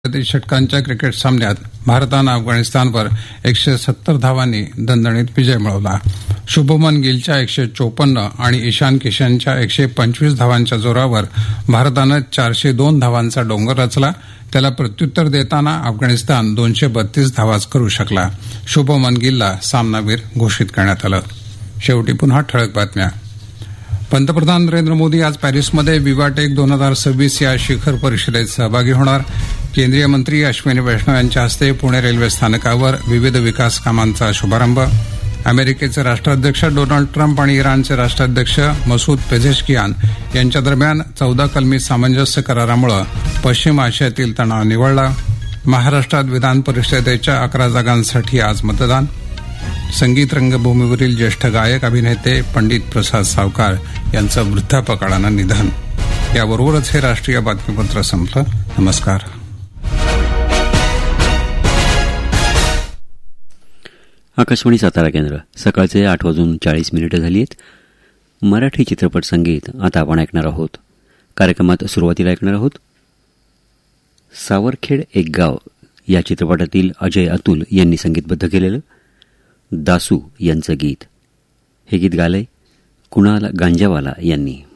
षटकांच्या क्रिकेट सामन्यात भारतानं अफगाणिस्तानवर 170 धावांनी दणदणीत विजय मिळवला. शुभमन गिलच्या 154 आणि ईशान किशनच्या 125 धावांच्या जोरावर भारतानं 402 धावांचा डोंगर रचला. त्याला प्रत्युत्तर देताना अफगाणिस्तान 232 धावाच करू शकला. शुभमन गिलला सामनावीर घोषित करण्यात आलं. शेवटी पुन्हा ठळक बातम्या. पंतप्रधान नरेंद्र मोदी आज पॅरिसमध्ये विवाटेक 2026 या शिखर परिषदेत सहभागी होणार. केंद्रीय मंत्री अश्विनी वैष्णव यांच्या हस्ते पुणे रेल्वे स्थानकावर विविध विकास कामांचा शुभारंभ. अमेरिकेचे राष्ट्राध्यक्ष डोनाल्ड ट्रम्प आणि इराणचे राष्ट्राध्यक्ष मसूद पेझेशकियान यांच्या दरम्यान 14 कलमी सामंजस्य करारामुळे पश्चिम आशियातील तणाव निवळला. महाराष्ट्रात विधान परिषदेच्या 11 जागांसाठी आज मतदान. संगीत रंगभूमीवरील ज्येष्ठ गायक अभिनेते पंडित प्रसाद सावकार यांचं वृद्धापकाळानं निधन. याबरोबरच हे राष्ट्रीय बातमीपत्र संपलं. नमस्कार. आकाशवाणी सातारा केंद्र. सकाळचे 8:40 झाली आहेत. मराठी चित्रपट संगीत आता आपण ऐकणार आहोत. कार्यक्रमात सुरुवातीला ऐकणार आहोत सावरखेड एक गाव या चित्रपटातील अजय अतुल यांनी संगीतबद्ध केलेलं दासू यांचं गीत. हे गीत गायलंय कुणाल गांजावाला यांनी.